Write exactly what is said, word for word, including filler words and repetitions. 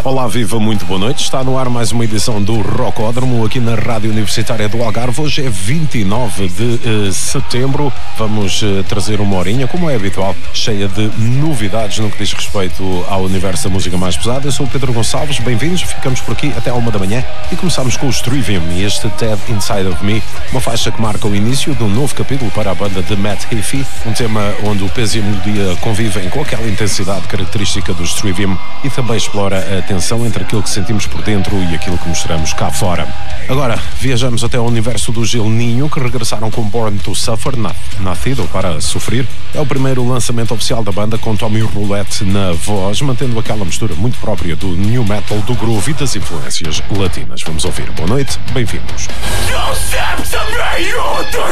Olá, viva, muito boa noite. Está no ar mais uma edição do Rocódromo aqui na Rádio Universitária do Algarve. Hoje é vinte e nove de uh, setembro. Vamos uh, trazer uma horinha, como é habitual, cheia de novidades no que diz respeito ao universo da música mais pesada. Eu sou o Pedro Gonçalves, bem-vindos. Ficamos por aqui até à uma da manhã e começamos com o Trivium e este Dead Inside of Me, uma faixa que marca o início de um novo capítulo para a banda de Matt Heafy, um tema onde o peso e a melodia convivem com aquela intensidade característica do Trivium e também explora a tensão entre aquilo que sentimos por dentro e aquilo que mostramos cá fora. Agora, viajamos até ao universo do Gil Ninho, que regressaram com Born to Suffer, na, nascido para sofrer. É o primeiro lançamento oficial da banda, com Tommy Roulette na voz, mantendo aquela mistura muito própria do new metal, do groove e das influências latinas. Vamos ouvir. Boa noite, bem-vindos. You step to me, you do